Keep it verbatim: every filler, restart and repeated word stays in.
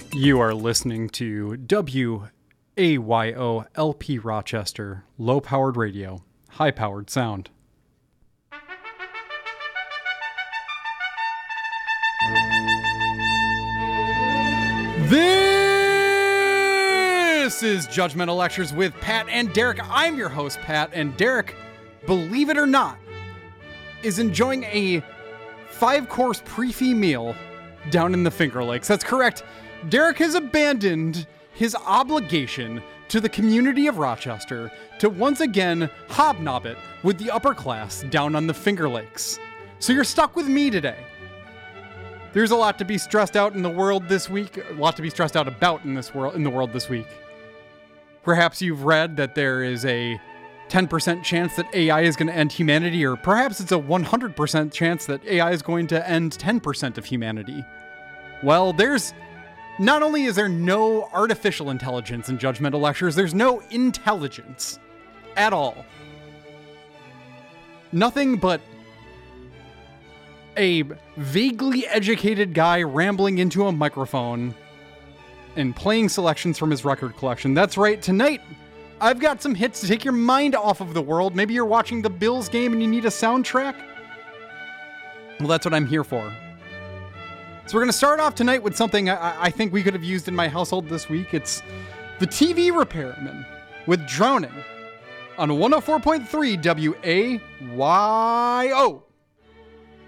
You are listening to W A Y O L P Rochester, low-powered radio, high-powered sound. This is Judgmental Lectures with Pat and Derek. I'm your host, Pat, and Derek, believe it or not, is enjoying a five-course pre-fee meal down in the Finger Lakes. That's correct. Derek has abandoned his obligation to the community of Rochester to once again hobnob it with the upper class down on the Finger Lakes. So you're stuck with me today. There's a lot to be stressed out in the world this week, a lot to be stressed out about in this world in the world this week. Perhaps you've read that there is a ten percent chance that A I is going to end humanity, or perhaps it's a one hundred percent chance that A I is going to end ten percent of humanity. Well, there's not only is there no artificial intelligence in Judgmental Lectures, there's no intelligence at all. Nothing but a vaguely educated guy rambling into a microphone and playing selections from his record collection. That's right, tonight I've got some hits to take your mind off of the world. Maybe you're watching the Bills game and you need a soundtrack. Well, that's what I'm here for. So we're going to start off tonight with something I, I think we could have used in my household this week. It's the T V Repairman with Drowning on one oh four point three W A Y O.